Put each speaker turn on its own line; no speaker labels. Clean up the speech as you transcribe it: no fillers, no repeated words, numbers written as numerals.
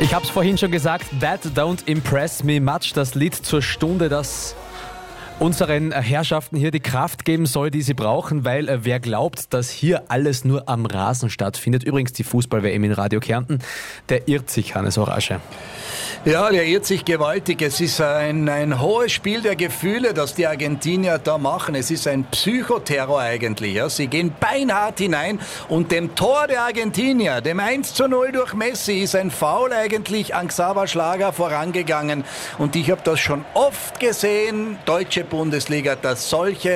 Ich habe es vorhin schon gesagt, That Don't Impress Me Much, das Lied zur Stunde, das unseren Herrschaften hier die Kraft geben soll, die sie brauchen, weil wer glaubt, dass hier alles nur am Rasen stattfindet, übrigens die Fußball-WM in Radio Kärnten, der irrt sich, Hannes Orasche.
Ja, der irrt sich gewaltig. Es ist ein hohes Spiel der Gefühle, das die Argentinier da machen. Es ist ein Psychoterror eigentlich. Ja. Sie gehen beinhart hinein und dem Tor der Argentinier, dem 1:0 durch Messi, ist ein Foul eigentlich an Xaver Schlager vorangegangen. Und ich habe das schon oft gesehen, deutsche Bundesliga, dass solche